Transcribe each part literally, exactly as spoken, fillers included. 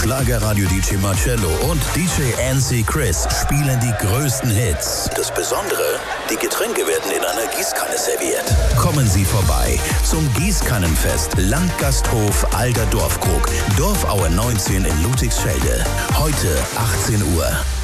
Schlagerradio-D J Marcello und D J N C Chris spielen die größten Hits. Das Besondere, die Getränke werden in einer Gießkanne serviert. Kommen Sie vorbei zum Gießkannenfest Landgasthof Alter Dorfkrug, Dorfaue neunzehn in Ludwigsfelde. Heute achtzehn Uhr.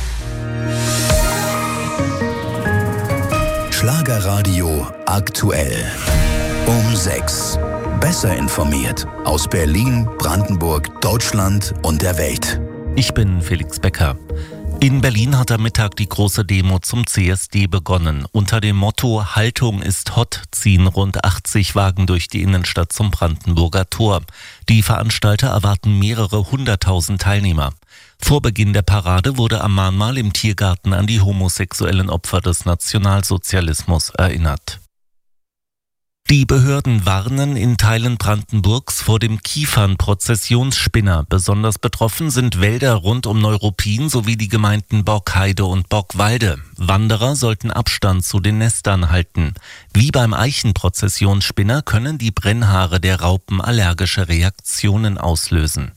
Schlagerradio aktuell. Um sechs. Besser informiert aus Berlin, Brandenburg, Deutschland und der Welt. Ich bin Felix Becker. In Berlin hat am Mittag die große Demo zum C S D begonnen. Unter dem Motto Haltung ist hot ziehen rund achtzig Wagen durch die Innenstadt zum Brandenburger Tor. Die Veranstalter erwarten mehrere hunderttausend Teilnehmer. Vor Beginn der Parade wurde am Mahnmal im Tiergarten an die homosexuellen Opfer des Nationalsozialismus erinnert. Die Behörden warnen in Teilen Brandenburgs vor dem Kiefernprozessionsspinner. Besonders betroffen sind Wälder rund um Neuruppin sowie die Gemeinden Borkheide und Borkwalde. Wanderer sollten Abstand zu den Nestern halten. Wie beim Eichenprozessionsspinner können die Brennhaare der Raupen allergische Reaktionen auslösen.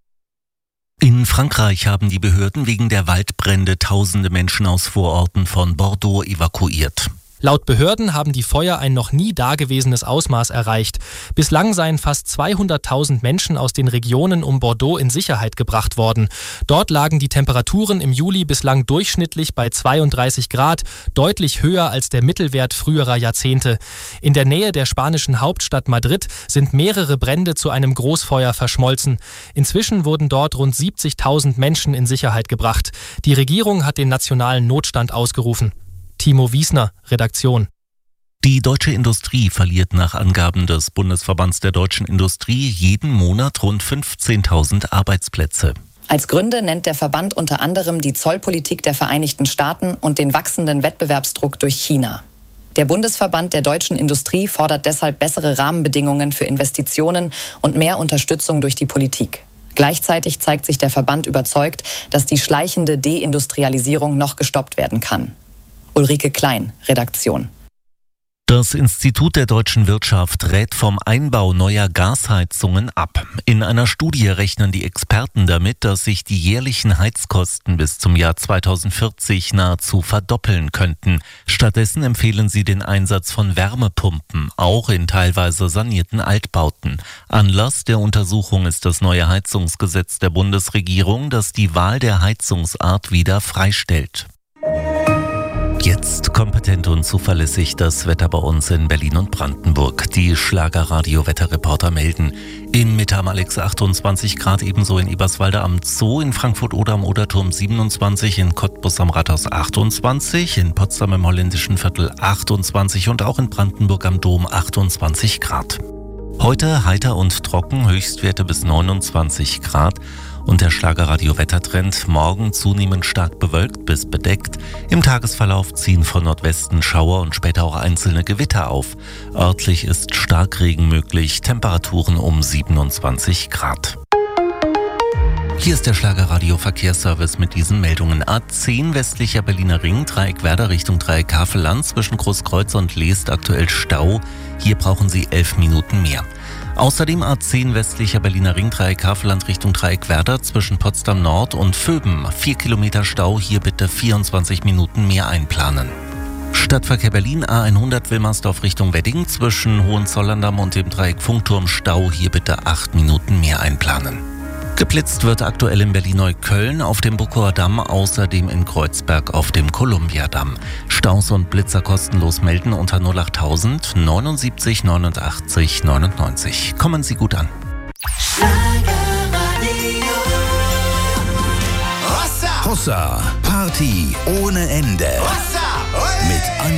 In Frankreich haben die Behörden wegen der Waldbrände tausende Menschen aus Vororten von Bordeaux evakuiert. Laut Behörden haben die Feuer ein noch nie dagewesenes Ausmaß erreicht. Bislang seien fast zweihunderttausend Menschen aus den Regionen um Bordeaux in Sicherheit gebracht worden. Dort lagen die Temperaturen im Juli bislang durchschnittlich bei zweiunddreißig Grad, deutlich höher als der Mittelwert früherer Jahrzehnte. In der Nähe der spanischen Hauptstadt Madrid sind mehrere Brände zu einem Großfeuer verschmolzen. Inzwischen wurden dort rund siebzigtausend Menschen in Sicherheit gebracht. Die Regierung hat den nationalen Notstand ausgerufen. Timo Wiesner, Redaktion. Die deutsche Industrie verliert nach Angaben des Bundesverbands der deutschen Industrie jeden Monat rund fünfzehntausend Arbeitsplätze. Als Gründe nennt der Verband unter anderem die Zollpolitik der Vereinigten Staaten und den wachsenden Wettbewerbsdruck durch China. Der Bundesverband der deutschen Industrie fordert deshalb bessere Rahmenbedingungen für Investitionen und mehr Unterstützung durch die Politik. Gleichzeitig zeigt sich der Verband überzeugt, dass die schleichende Deindustrialisierung noch gestoppt werden kann. Ulrike Klein, Redaktion. Das Institut der deutschen Wirtschaft rät vom Einbau neuer Gasheizungen ab. In einer Studie rechnen die Experten damit, dass sich die jährlichen Heizkosten bis zum Jahr zweitausendvierzig nahezu verdoppeln könnten. Stattdessen empfehlen sie den Einsatz von Wärmepumpen, auch in teilweise sanierten Altbauten. Anlass der Untersuchung ist das neue Heizungsgesetz der Bundesregierung, das die Wahl der Heizungsart wieder freistellt. Jetzt kompetent und zuverlässig das Wetter bei uns in Berlin und Brandenburg. Die Schlagerradio-Wetterreporter melden: in Mitte am Alex achtundzwanzig Grad, ebenso in Eberswalde am Zoo, in Frankfurt-Oder am Oderturm siebenundzwanzig, in Cottbus am Rathaus achtundzwanzig, in Potsdam im Holländischen Viertel achtundzwanzig und auch in Brandenburg am Dom achtundzwanzig Grad. Heute heiter und trocken, Höchstwerte bis neunundzwanzig Grad. Und der Schlagerradio-Wettertrend: morgen zunehmend stark bewölkt bis bedeckt. Im Tagesverlauf ziehen von Nordwesten Schauer und später auch einzelne Gewitter auf. Örtlich ist Starkregen möglich, Temperaturen um siebenundzwanzig Grad. Hier ist der Schlagerradio-Verkehrsservice mit diesen Meldungen. A zehn westlicher Berliner Ring, Dreieck Werder Richtung Dreieck Havelland, zwischen Großkreuz und Leest aktuell Stau. Hier brauchen Sie elf Minuten mehr. Außerdem A zehn westlicher Berliner Ring, Dreieck Havelland Richtung Dreieck Werder, zwischen Potsdam Nord und Vöben. vier Kilometer Stau, hier bitte vierundzwanzig Minuten mehr einplanen. Stadtverkehr Berlin, A hundert Wilmersdorf Richtung Wedding, zwischen Hohenzollern-Damm und dem Dreieck Funkturm Stau, hier bitte acht Minuten mehr einplanen. Geblitzt wird aktuell in Berlin-Neukölln, auf dem Buckower Damm, außerdem in Kreuzberg auf dem Columbia-Damm. Staus und Blitzer kostenlos melden unter null acht tausend neunundsiebzig neunundachtzig neunundneunzig. Kommen Sie gut an. Hossa, Party ohne Ende. Mit